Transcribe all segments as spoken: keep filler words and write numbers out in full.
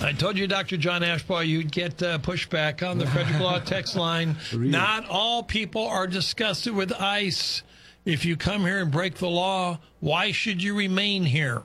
I told you, Doctor John Ashbaugh, you'd get uh, pushback on the Frederick Law text line. Really? Not all people are disgusted with ICE. If you come here and break the law, why should you remain here?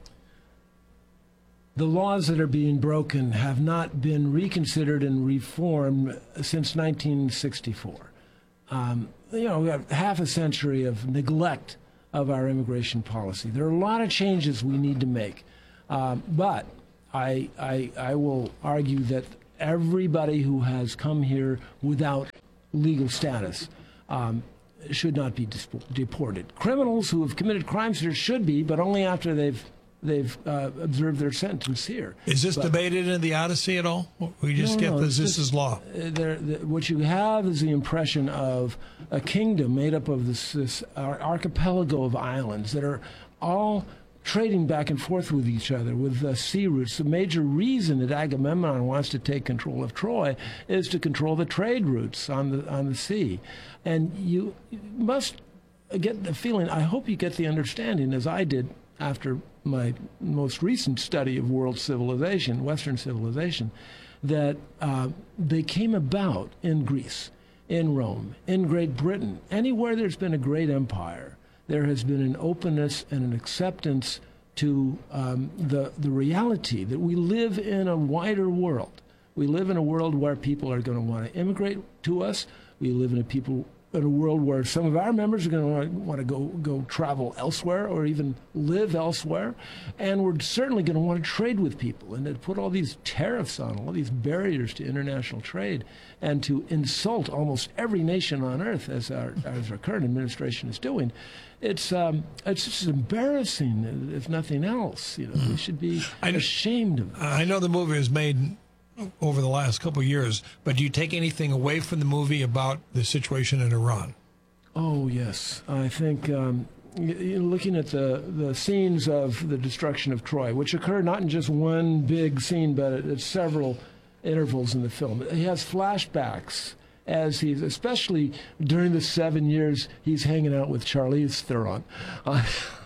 The laws that are being broken have not been reconsidered and reformed since nineteen sixty-four. Um, you know, we have half a century of neglect of our immigration policy. There are a lot of changes we need to make. Um, but I, I, I will argue that everybody who has come here without legal status um, should not be deported. Criminals who have committed crimes here should be, but only after they've they've uh, observed their sentence here. Is this but, debated in the Odyssey at all? We just no, get no, this, this just, is law. Uh, there, the, what you have is the impression of a kingdom made up of this, this archipelago of islands that are all trading back and forth with each other with uh, sea routes. The major reason that Agamemnon wants to take control of Troy is to control the trade routes on the on the sea. And you must get the feeling, I hope you get the understanding, as I did after my most recent study of world civilization, Western civilization, that uh, they came about in Greece, in Rome, in Great Britain. Anywhere there's been a great empire, there has been an openness and an acceptance to um, the, the reality that we live in a wider world. We live in a world where people are going to want to immigrate to us. We live in a people in a world where some of our members are going to want to go go travel elsewhere or even live elsewhere, and we're certainly going to want to trade with people and to put all these tariffs on, all these barriers to international trade, and to insult almost every nation on earth, as our as our current administration is doing. It's um, it's just embarrassing, if nothing else. You know, we should be I, ashamed of it. I know the movie was made over the last couple of years, but do you take anything away from the movie about the situation in Iran? Oh, yes. I think um, you, looking at the, the scenes of the destruction of Troy, which occur not in just one big scene, but at, at several intervals in the film. He has flashbacks as he's, especially during the seven years he's hanging out with Charlize Theron, uh,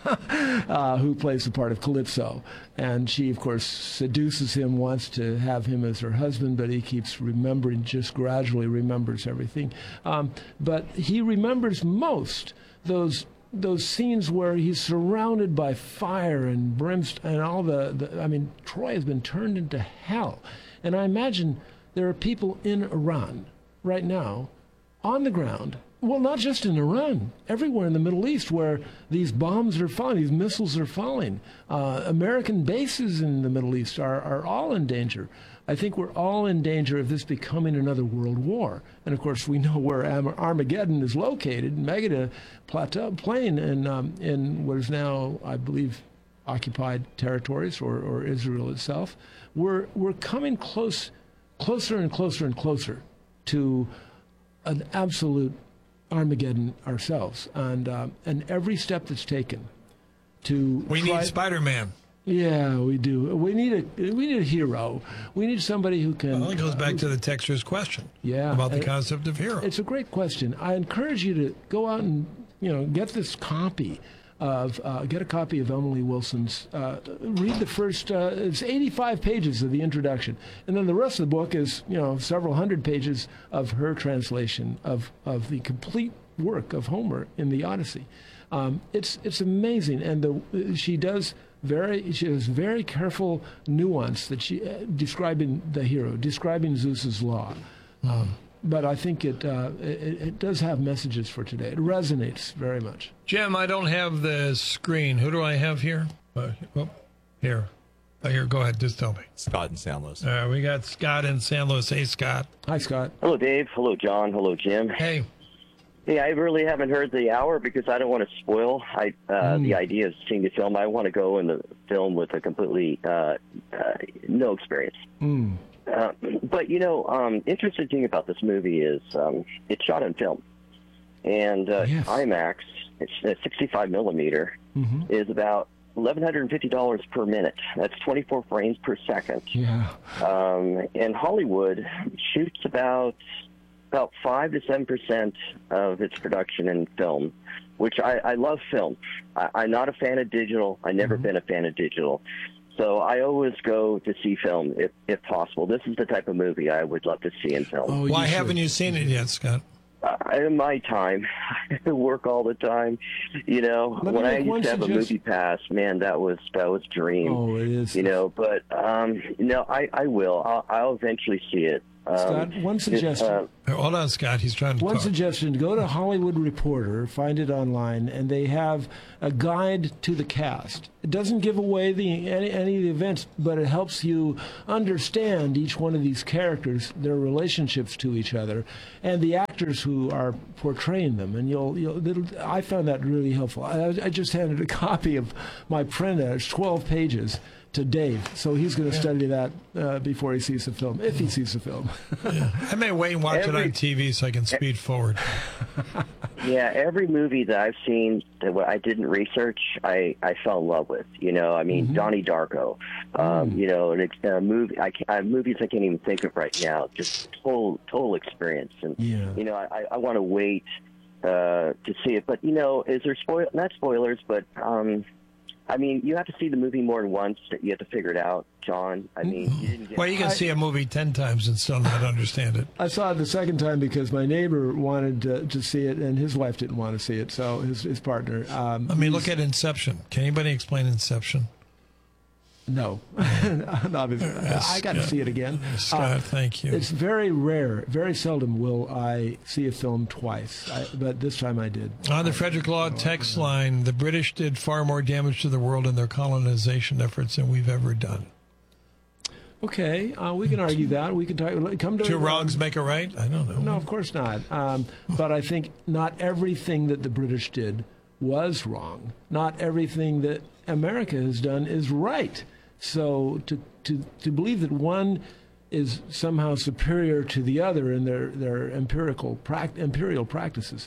uh, who plays the part of Calypso. And she, of course, seduces him, wants to have him as her husband, but he keeps remembering, just gradually remembers everything. Um, but he remembers most those those scenes where he's surrounded by fire and brimstone and all the, the, I mean, Troy has been turned into hell. And I imagine there are people in Iran right now, on the ground, well, not just in Iran, everywhere in the Middle East where these bombs are falling, these missiles are falling. Uh, American bases in the Middle East are, are all in danger. I think we're all in danger of this becoming another world war. And, of course, we know where Armageddon is located, Megiddo Plateau Plain in, um, in what is now, I believe, occupied territories or, or Israel itself. We're, we're coming close, closer and closer and closer to an absolute Armageddon ourselves, and uh, and every step that's taken to we try- need Spider-Man. Yeah, we do. We need a we need a hero. We need somebody who can. Well, it goes back uh, to the texter's question. Yeah, about the concept of hero. It's a great question. I encourage you to go out and you know get this copy of uh, get a copy of Emily Wilson's. Uh, read the first. Uh, it's eighty-five pages of the introduction, and then the rest of the book is you know several hundred pages of her translation of of the complete work of Homer in the Odyssey. Um, it's it's amazing, and the she does very she has very careful nuance that she uh, describing the hero, describing Zeus's law. Mm. Um, But I think it, uh, it it does have messages for today. It resonates very much. Jim, I don't have the screen. Who do I have here? Uh, oh, here. Oh, here, go ahead. Just tell me. Scott in San Luis. Uh, we got Scott in San Luis. Hey, Scott. Hi, Scott. Hello, Dave. Hello, John. Hello, Jim. Hey. Hey, I really haven't heard the hour because I don't want to spoil I, uh, mm. the idea of seeing the film. I want to go in the film with a completely uh, uh, no experience. Mm. Uh, but, you know, um, interesting thing about this movie is um, it's shot in film. And uh, yes. IMAX, it's uh, sixty-five millimeter, mm-hmm. is about eleven fifty dollars per minute. That's twenty-four frames per second. Yeah. Um, and Hollywood shoots about about five to seven percent of its production in film, which I, I love film. I, I'm not a fan of digital. I've never mm-hmm. been a fan of digital. So I always go to see film if, if possible. This is the type of movie I would love to see in film. Oh, Why haven't you seen it yet, Scott? Uh, in my time, I work all the time. You know, Let when I me make used one to have a suggestion. movie pass, man, that was that was a dream. Oh, it is. You know, but um, no, I, I will. I'll, I'll eventually see it. Um, Scott, one suggestion. Uh, Hold on, Scott. He's trying to One talk. suggestion, go to Hollywood Reporter, find it online, and they have a guide to the cast. It doesn't give away the any, any of the events, but it helps you understand each one of these characters, their relationships to each other, and the actors who are portraying them. And you'll, you'll it'll, I found that really helpful. I, I just handed a copy of my printout. It's twelve pages. To Dave, so he's going to study that uh, before he sees the film, if he sees the film. Yeah. I may wait and watch Every, it on T V so I can speed forward. Yeah, every movie that I've seen that I didn't research, I, I fell in love with. You know, I mean, mm-hmm. Donnie Darko. Um, mm. You know, an, a movie. I can't, uh, movies I can't even think of right now. Just total total experience, and yeah. you know, I, I want to wait uh, to see it. But you know, is there spoil? Not spoilers, but. Um, I mean, you have to see the movie more than once. You have to figure it out, John. I mean, you didn't get well, you can I, see a movie ten times and still not understand it. I saw it the second time because my neighbor wanted to, to see it, and his wife didn't want to see it. So his his partner. Um, I mean, look at Inception. Can anybody explain Inception? No, obviously. I got to see it again. Scott, uh, thank you. It's very rare. Very seldom will I see a film twice, I, but this time I did. On the Frederick Law text line, the British did far more damage to the world in their colonization efforts than we've ever done. Okay, uh, we can argue that. We can talk. Come to two wrongs make a right. I don't know. No, of course not. Um, but I think not everything that the British did was wrong. Not everything that America has done is right. So to to to believe that one is somehow superior to the other in their their empirical pract- imperial practices,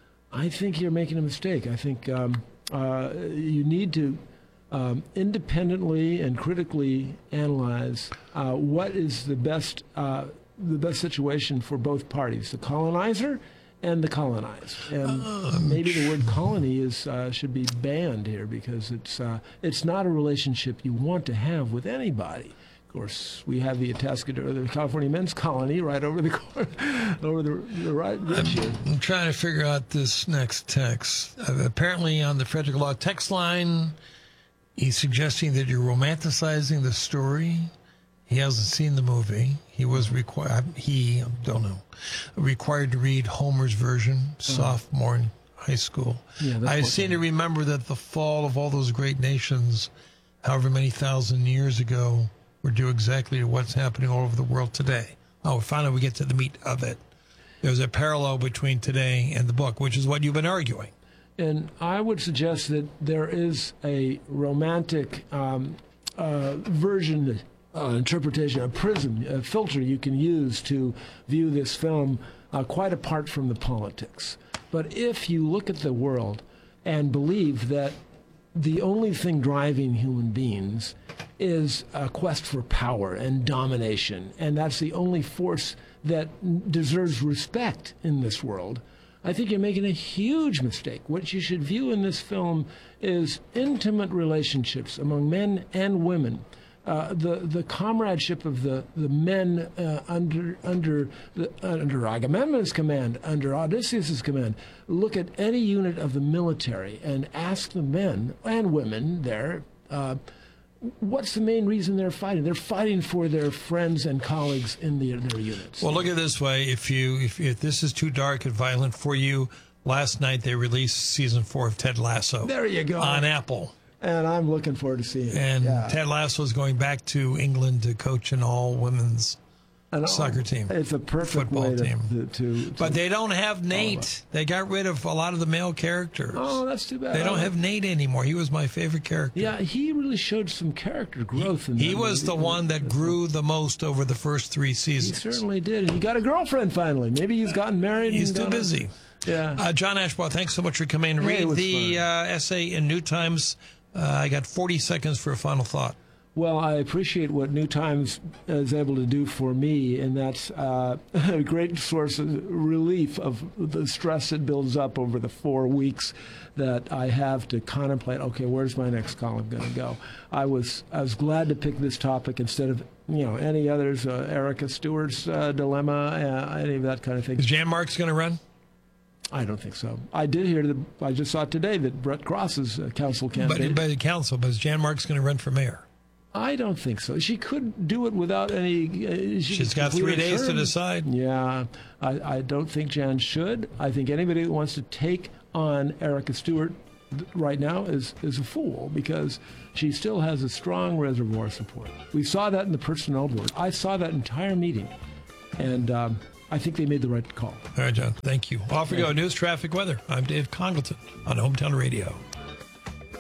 I think you're making a mistake. I think um, uh, you need to um, independently and critically analyze uh, what is the best uh, the best situation for both parties, the colonizer and the colonized. And um, maybe the word colony is uh, should be banned here because it's uh, it's not a relationship you want to have with anybody. Of course, we have the Atascadero, the California Men's Colony, right over the over the, the right ridge here. I'm trying to figure out this next text. Uh, apparently, on the Frederick Law text line, he's suggesting that you're romanticizing the story. He hasn't seen the movie. He was required. He don't know required to read Homer's version, sophomore in high school. Yeah, I seem to remember that the fall of all those great nations, however many thousand years ago, were due exactly to what's happening all over the world today. Oh, finally we get to the meat of it. There's a parallel between today and the book, which is what you've been arguing. And I would suggest that there is a romantic um, uh, version. Uh, interpretation, a prism, a filter you can use to view this film uh, quite apart from the politics. But if you look at the world and believe that the only thing driving human beings is a quest for power and domination, and that's the only force that deserves respect in this world, I think you're making a huge mistake. What you should view in this film is intimate relationships among men and women. Uh, the the comradeship of the the men uh, under under the, uh, under Agamemnon's command, under Odysseus's command. Look at any unit of the military and ask the men and women there, uh, what's the main reason they're fighting? They're fighting for their friends and colleagues in the, their units. Well, look at it this way: if you if, if this is too dark and violent for you, last night they released season four of Ted Lasso. There you go on Apple. And I'm looking forward to seeing it. And yeah. Ted Lasso is going back to England to coach an all-women's an soccer team. It's a perfect football way to, team. To, to, to but they don't have Nate. They got rid of a lot of the male characters. Oh, that's too bad. They don't have Nate anymore. He was my favorite character. Yeah, he really showed some character growth. He, in he that was movie. the one that grew the most over the first three seasons. He certainly did. And he got a girlfriend finally. Maybe he's gotten married. He's and too busy. A, yeah. Uh, John Ashbaugh, thanks so much for coming. Hey, Read the uh, essay in New Times. Uh, I got forty seconds for a final thought. Well, I appreciate what New Times is able to do for me, and that's uh, a great source of relief of the stress that builds up over the four weeks that I have to contemplate, okay, where's my next column going to go? I was I was glad to pick this topic instead of, you know, any others, uh, Erica Stewart's uh, dilemma, uh, any of that kind of thing. Is Jan Marks going to run? I don't think so. I did hear, the, I just saw today that Brett Cross is a council candidate. But by the council, but is Jan Marks going to run for mayor? I don't think so. She could do it without any... Uh, she She's got three days term. to decide. Yeah, I, I don't think Jan should. I think anybody that wants to take on Erica Stewart right now is, is a fool, because she still has a strong reservoir support. We saw that in the personnel board. I saw that entire meeting, and um, I think they made the right call. All right, John. Thank you. Off we go. News, traffic, weather. I'm Dave Congleton on Hometown Radio.